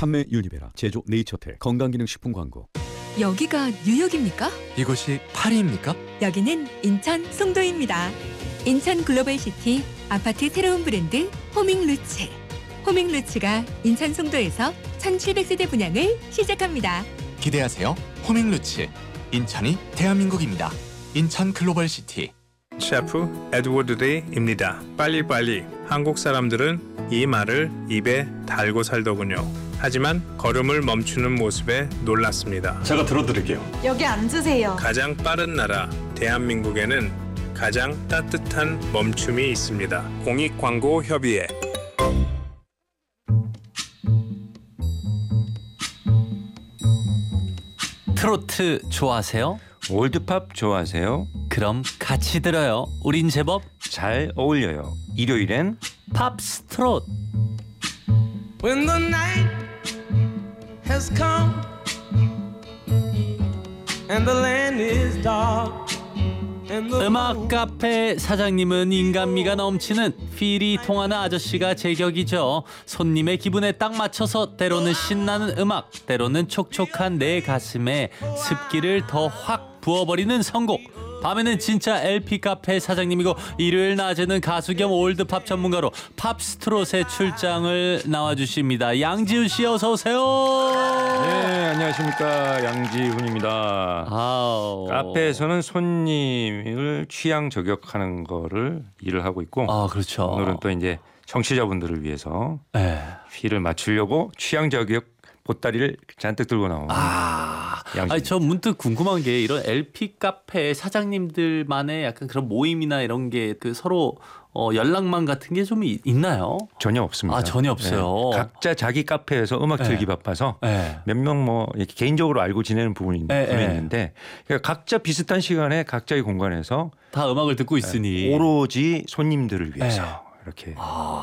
판매 유니베라, 제조 네이처텔, 건강기능식품 광고. 여기가 뉴욕입니까? 이곳이 파리입니까? 여기는 인천 송도입니다. 인천 글로벌시티 아파트 새로운 브랜드 호밍루츠. 호밍루츠가 인천 송도에서 1700세대 분양을 시작합니다. 기대하세요. 호밍루츠. 인천이 대한민국입니다. 인천 글로벌시티. 셰프 에드워드 데이입니다. 빨리빨리. 한국 사람들은 이 말을 입에 달고 살더군요. 하지만 걸음을 멈추는 모습에 놀랐습니다. 제가 들어드릴게요. 여기 앉으세요. 가장 빠른 나라 대한민국에는 가장 따뜻한 멈춤이 있습니다. 공익광고협의회. 트로트 좋아하세요? 올드팝 좋아하세요? 그럼 같이 들어요. 우린 제법 잘 어울려요. 일요일엔 팝스트롯. When the night has come and the land is dark and the 음악 카페 사장님은 인간미가 넘치는 필이 통하는 아저씨가 제격이죠. 손님의 기분에 딱 맞춰서 때로는 신나는 음악, 때로는 촉촉한 내 가슴에 습기를 더 확 부어버리는 선곡. 밤에는 진짜 LP 카페 사장님이고 일요일 낮에는 가수 겸 올드팝 전문가로 팝스트롯에 출장을 나와주십니다. 양지훈 씨 어서 오세요. 네, 안녕하십니까, 양지훈입니다. 아우. 카페에서는 손님을 취향 저격하는 거를 일을 하고 있고, 그렇죠. 오늘은 또 이제 청취자분들을 위해서 네. 휘를 맞추려고 취향 저격 보따리를 잔뜩 들고 나온 아니, 저 문득 궁금한 게 이런 LP 카페 사장님들만의 약간 그런 모임이나 이런 게 그 서로 연락망 같은 게 좀 있나요? 전혀 없습니다. 전혀 없어요. 네. 각자 자기 카페에서 음악 틀기 바빠서 몇 명 뭐 이렇게 개인적으로 알고 지내는 부분이 있는데 그러니까 각자 비슷한 시간에 각자의 공간에서 다 음악을 듣고 있으니 오로지 손님들을 위해서 이렇게.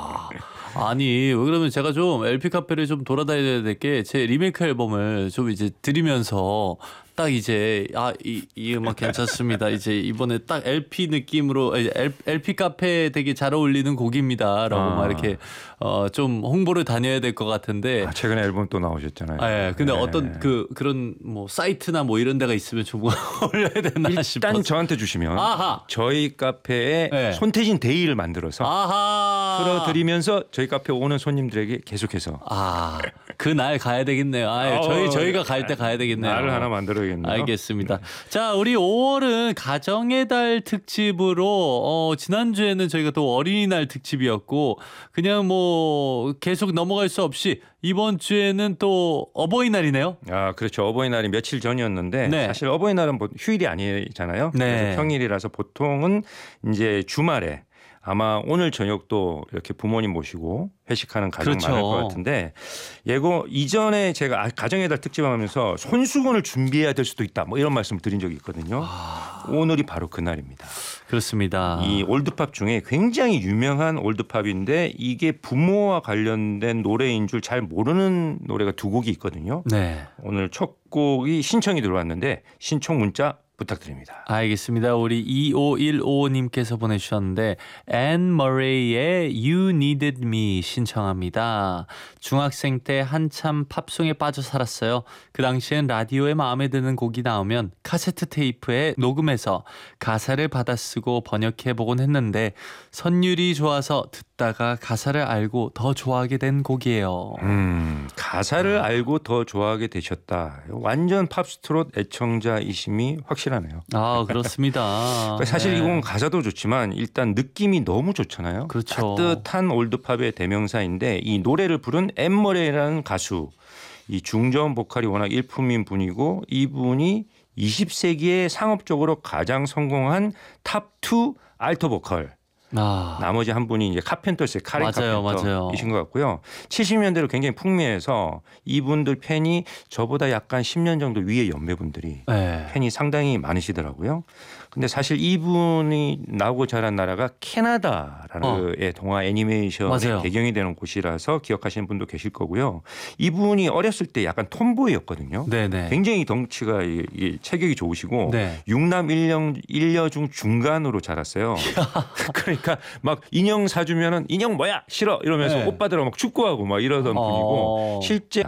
아니 왜 그러면 제가 좀 LP 카페를 좀 돌아다녀야 될 게 제 리메이크 앨범을 좀 이제 들으면서 딱 이제 이 음악 괜찮습니다. 이제 이번에 딱 LP 느낌으로 LP 카페에 되게 잘 어울리는 곡입니다라고 막 이렇게 좀 홍보를 다녀야 될 것 같은데. 최근에 앨범 또 나오셨잖아요. 네. 근데 어떤 그런 뭐 사이트나 뭐 이런 데가 있으면 좀 올려야 되나 싶어서. 일단 저한테 주시면 저희 카페에 손태진 데이를 만들어서 틀어드리면서 저희 카페 오는 손님들에게 계속해서 그날 가야 되겠네요. 저희가 갈 때 가야 되겠네요. 날을 하나 만들어야겠네요. 알겠습니다. 자, 우리 5월은 가정의 달 특집으로 지난주에는 저희가 또 어린이날 특집이었고 그냥 뭐 계속 넘어갈 수 없이 이번 주에는 또 어버이날이네요. 그렇죠. 어버이날이 며칠 전이었는데 사실 어버이날은 뭐 휴일이 아니잖아요. 그래서 평일이라서 보통은 이제 주말에 아마 오늘 저녁도 이렇게 부모님 모시고 회식하는 가정 많을 것 같은데 이전에 제가 가정의 달 특집하면서 손수건을 준비해야 될 수도 있다 뭐 이런 말씀을 드린 적이 있거든요. 오늘이 바로 그날입니다. 그렇습니다. 이 올드팝 중에 굉장히 유명한 올드팝인데 이게 부모와 관련된 노래인 줄 잘 모르는 노래가 두 곡이 있거든요. 오늘 첫 곡이 신청이 들어왔는데 신청 문자 부탁드립니다. 알겠습니다. 우리 2515님께서 보내주셨는데 앤 머레이의 You Needed Me 신청합니다. 중학생 때 한참 팝송에 빠져 살았어요. 그 당시엔 라디오에 마음에 드는 곡이 나오면 카세트 테이프에 녹음해서 가사를 받아쓰고 번역해보곤 했는데 선율이 좋아서 듣다가 가사를 알고 더 좋아하게 된 곡이에요. 가사를 알고 더 좋아하게 되셨다. 완전 팝스트롯 애청자이심이 확실하네요. 그렇습니다. 사실 이 곡은 가사도 좋지만 일단 느낌이 너무 좋잖아요. 그렇죠. 따뜻한 올드팝의 대명사인데 이 노래를 부른 앤 머레이라는 가수, 이 중저음 보컬이 워낙 일품인 분이고 이분이 20세기에 상업적으로 가장 성공한 탑2 알토 보컬. 나머지 한 분이 이제 카펜터스의 카렌 카펜터이신 것 같고요. 70년대로 굉장히 풍미해서 이분들 팬이 저보다 약간 10년 정도 위의 연배분들이 팬이 상당히 많으시더라고요. 근데 사실 이분이 나오고 자란 나라가 캐나다라는 동화 애니메이션의 배경이 되는 곳이라서 기억하시는 분도 계실 거고요. 이분이 어렸을 때 약간 톰보이였거든요. 굉장히 덩치가 체격이 좋으시고 6남 1녀 중 중간으로 자랐어요. 그러니까 막 인형 사주면은 인형 뭐야 싫어 이러면서 오빠들하고 막 축구하고 막 이러던 분이고 실제